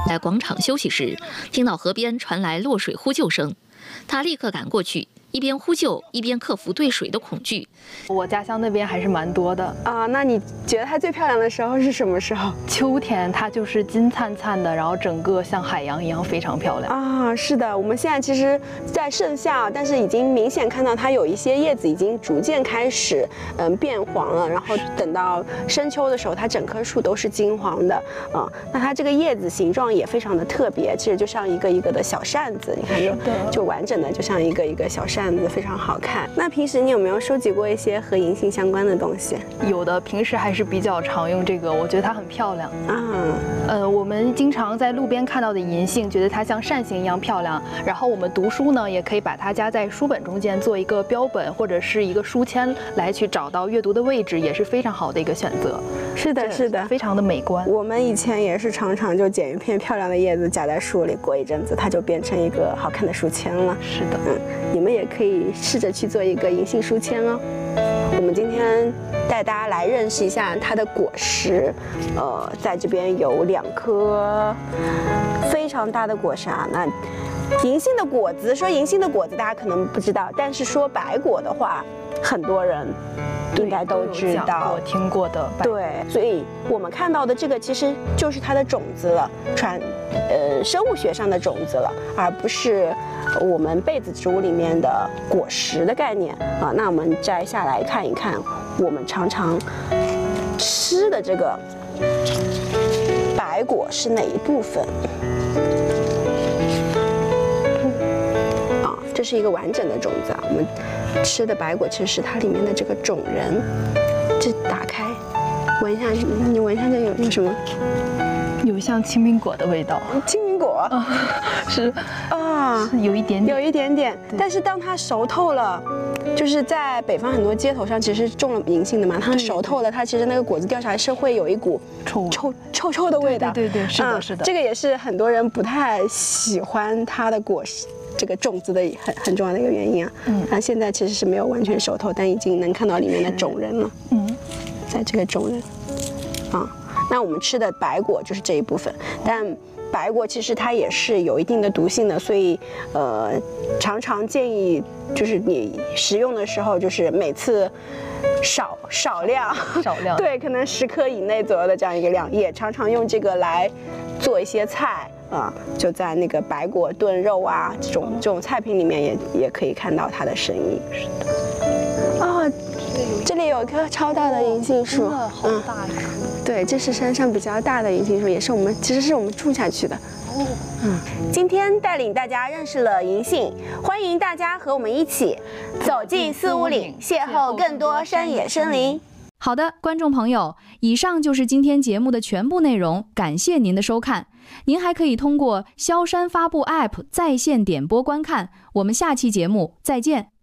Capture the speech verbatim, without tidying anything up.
在广场休息时，听到河边传来落水呼救声，他立刻赶过去，一边呼救一边克服对水的恐惧。 我家乡那边还是蛮多的啊。那你觉得它最漂亮的时候是什么时候？ 秋天，它就是金灿灿的，然后整个像海洋一样非常漂亮啊。是的，我们现在其实，在盛夏，但是已经明显看到它有一些叶子已经逐渐开始嗯变黄了，然后等到深秋的时候，它整棵树都是金黄的啊。那它这个叶子形状也非常的特别，其实就像一个一个的小扇子，你看就就完整的就像一个一个小扇子，非常好看。那平时你有没有收集过一些和银杏相关的东西？ 有的，平时还是比较常用这个，我觉得它很漂亮啊。 呃，我们经常在路边看到的银杏，觉得它像扇形一样漂亮。然后我们读书呢，也可以把它夹在书本中间，做一个标本或者是一个书签，来去找到阅读的位置，也是非常好的一个选择。 是的，是的， 非常的美观。 我们以前也是常常就捡一片漂亮的叶子夹在树里，过一阵子它就变成一个好看的书签了。 是的， 嗯，你们也可以试着去做一个银杏书签哦。我们今天带大家来认识一下它的果实，呃，在这边有两颗非常大的果实啊。那银杏的果子，说银杏的果子大家可能不知道，但是说白果的话，很多人应该都知道， 我听过的。 对，所以我们看到的这个其实就是它的种子了，传呃生物学上的种子了，而不是我们被子植物里面的果实的概念啊。那我们摘下来看一看，我们常常吃的这个白果是哪一部分？啊，这是一个完整的种子啊。我们吃的白果其实是它里面的这个种仁。这打开，闻一下，你闻一下这有有什么？ 有像青苹果的味道。 青苹果， 啊、是啊，是有一点点， 有一点点。但是当它熟透了，就是在北方很多街头上其实种了银杏的嘛，它熟透了，它其实那个果子掉下来是会有一股臭臭臭臭的味道。 对对对，是的，是的。 这个也是很多人不太喜欢它的果实。这个种子的很很重要的一个原因啊，嗯，它现在其实是没有完全熟透，但已经能看到里面的种仁了，嗯，在这个种仁，啊，那我们吃的白果就是这一部分，但白果其实它也是有一定的毒性的，所以呃，常常建议就是你食用的时候，就是每次少少量， 少量， 对，可能十克以内左右的这样一个量，也常常用这个来做一些菜。啊、嗯，就在那个白果炖肉啊，这种这种菜品里面也也可以看到它的身影。 是的。 哦，这里有一棵超大的银杏树， 真的好大呀、 嗯！对，这是山上比较大的银杏树，也是我们其实是我们种下去的。哦，嗯，今天带领大家认识了银杏，欢迎大家和我们一起走进四五岭，邂逅更多山野生灵。 好的，观众朋友，以上就是今天节目的全部内容，感谢您的收看。您还可以通过萧山发布 App 在线点播观看。我们下期节目再见。